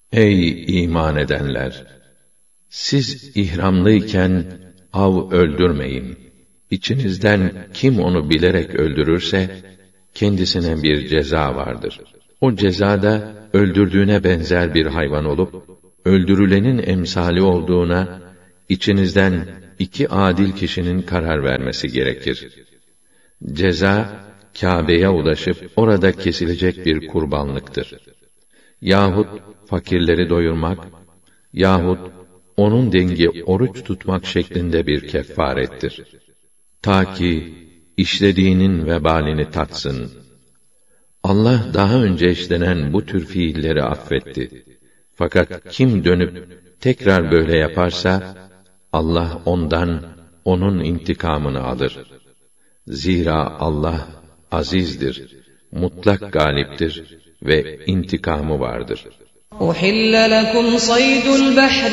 Ey iman edenler! Siz ihramlıyken av öldürmeyin. İçinizden kim onu bilerek öldürürse, kendisine bir ceza vardır. O ceza da öldürdüğüne benzer bir hayvan olup, öldürülenin emsali olduğuna, içinizden 2 adil kişinin karar vermesi gerekir. Ceza, Kâbe'ye ulaşıp orada kesilecek bir kurbanlıktır. Yahut fakirleri doyurmak, yahut onun dengi oruç tutmak şeklinde bir kefarettir. Ta ki işlediğinin vebalini tatsın. Allah daha önce işlenen bu tür fiilleri affetti. Fakat kim dönüp tekrar böyle yaparsa, Allah ondan onun intikamını alır. Zira Allah azizdir, mutlak galiptir ve intikamı vardır. أُحِلَّ لَكُمْ صَيْدُ الْبَحْرِ